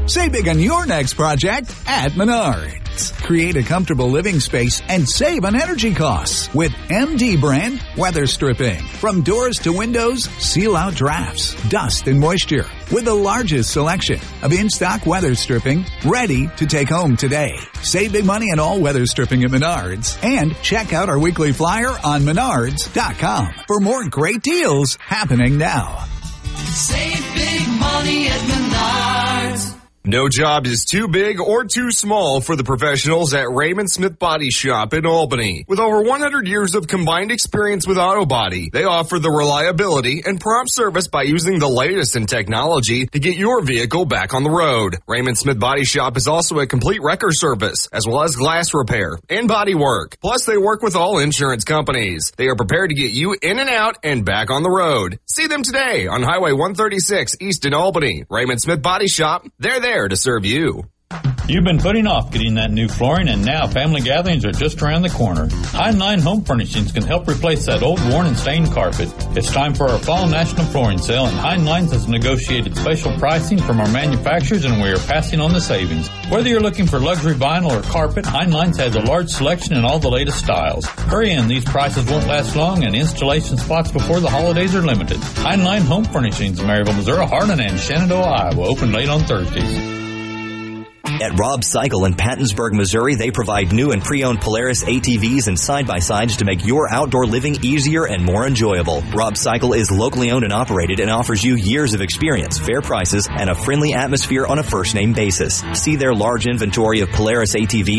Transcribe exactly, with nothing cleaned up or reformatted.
Save big on your next project at Menards. Create a comfortable living space and save on energy costs with M D brand weather stripping. From doors to windows, seal out drafts, dust, and moisture. With the largest selection of in-stock weather stripping ready to take home today. Save big money on all weather stripping at Menards. And check out our weekly flyer on menards dot com for more great deals happening now. Save big money at Menards. No job is too big or too small for the professionals at Raymond Smith Body Shop in Albany. With over one hundred years of combined experience with auto body, they offer the reliability and prompt service by using the latest in technology to get your vehicle back on the road. Raymond Smith Body Shop is also a complete wrecker service, as well as glass repair and body work. Plus, they work with all insurance companies. They are prepared to get you in and out and back on the road. See them today on Highway one thirty-six East in Albany. Raymond Smith Body Shop, they're there to serve you. You've been putting off getting that new flooring, and now family gatherings are just around the corner. Heinlein Home Furnishings can help replace that old, worn, and stained carpet. It's time for our Fall National Flooring Sale, and Heinlein has negotiated special pricing from our manufacturers, and we are passing on the savings. Whether you're looking for luxury vinyl or carpet, Heinlein has a large selection in all the latest styles. Hurry in, these prices won't last long, and installation spots before the holidays are limited. Heinlein Home Furnishings in Maryville, Missouri, Harlan, and Shenandoah, Iowa, open late on Thursdays. At Rob Cycle in Pattonsburg, Missouri, they provide new and pre-owned Polaris A T Vs and side-by-sides to make your outdoor living easier and more enjoyable. Rob Cycle is locally owned and operated and offers you years of experience, fair prices, and a friendly atmosphere on a first-name basis. See their large inventory of Polaris A T Vs